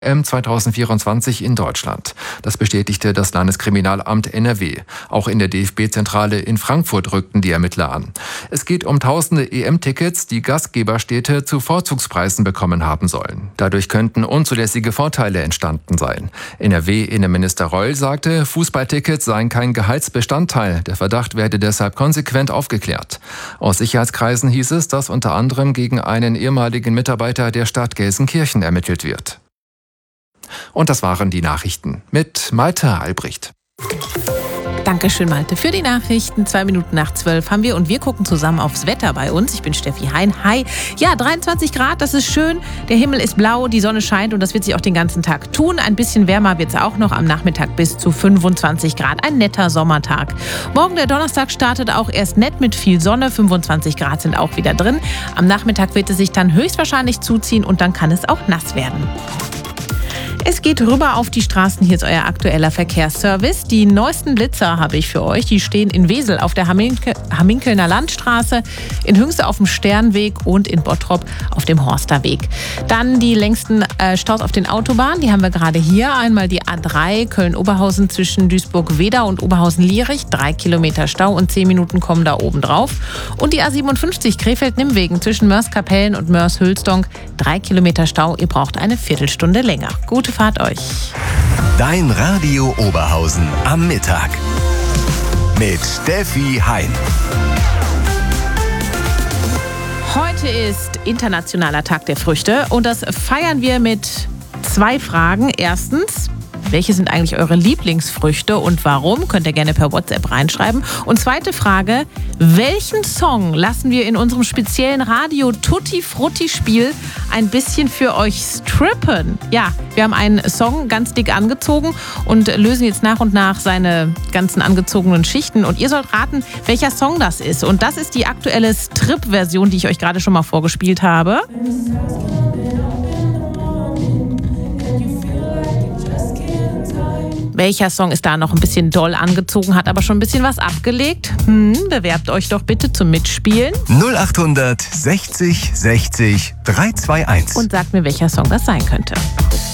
EM 2024 in Deutschland. Das bestätigte das Landeskriminalamt NRW. Auch in der DFB-Zentrale in Frankfurt rückten die Ermittler an. Es geht um tausende EM-Tickets, die Gastgeberstädte zu Vorzugspreisen bekommen haben sollen. Dadurch könnten unzulässige Vorteile entstanden sein. NRW-Innenminister Reul sagte, Fußballtickets seien kein Gehaltsbestandteil. Der Verdacht werde deshalb konsequent aufgeklärt. Aus Sicherheitskreisen hieß es, dass unter anderem gegen einen ehemaligen Mitarbeiter der Stadt Gelsenkirchen ermittelt wird. Und das waren die Nachrichten mit Malte Albrecht. Dankeschön, Malte, für die Nachrichten. 12:02 haben wir und wir gucken zusammen aufs Wetter bei uns. Ich bin Steffi Hein. Hi. Ja, 23 Grad, das ist schön. Der Himmel ist blau, die Sonne scheint und das wird sich auch den ganzen Tag tun. Ein bisschen wärmer wird es auch noch am Nachmittag bis zu 25 Grad. Ein netter Sommertag. Morgen, der Donnerstag, startet auch erst nett mit viel Sonne. 25 Grad sind auch wieder drin. Am Nachmittag wird es sich dann höchstwahrscheinlich zuziehen und dann kann es auch nass werden. Es geht rüber auf die Straßen. Hier ist euer aktueller Verkehrsservice. Die neuesten Blitzer habe ich für euch. Die stehen in Wesel auf der Hamminkelner Landstraße, in Hünxe auf dem Sternweg und in Bottrop auf dem Horsterweg. Dann die längsten Staus auf den Autobahnen. Die haben wir gerade hier. Einmal die A3 Köln-Oberhausen zwischen Duisburg-Wedau und Oberhausen-Lierich. 3 Kilometer Stau und 10 Minuten kommen da oben drauf. Und die A57 Krefeld-Nimwegen zwischen Mörs-Kapellen und Mörs-Hülsdonk. 3 Kilometer Stau. Ihr braucht eine Viertelstunde länger. Gute Fahrt euch. Dein Radio Oberhausen am Mittag mit Steffi Hein. Heute ist Internationaler Tag der Früchte und das feiern wir mit 2 Fragen. Erstens, welche sind eigentlich eure Lieblingsfrüchte und warum? Könnt ihr gerne per WhatsApp reinschreiben. Und zweite Frage, welchen Song lassen wir in unserem speziellen Radio Tutti Frutti Spiel ein bisschen für euch strippen? Ja, wir haben einen Song ganz dick angezogen und lösen jetzt nach und nach seine ganzen angezogenen Schichten. Und ihr sollt raten, welcher Song das ist. Und das ist die aktuelle Strip-Version, die ich euch gerade schon mal vorgespielt habe. Welcher Song ist da noch ein bisschen doll angezogen, hat aber schon ein bisschen was abgelegt? Bewerbt euch doch bitte zum Mitspielen. 0800 60 60 321. Und sagt mir, welcher Song das sein könnte.